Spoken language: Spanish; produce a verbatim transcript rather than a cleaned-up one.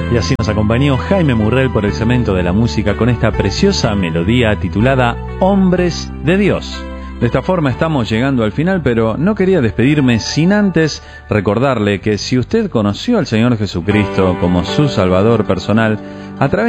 Y así nos acompañó Jaime Murrell por el cemento de la música con esta preciosa melodía titulada Hombres de Dios. De esta forma estamos llegando al final, pero no quería despedirme sin antes recordarle que si usted conoció al Señor Jesucristo como su Salvador personal, a través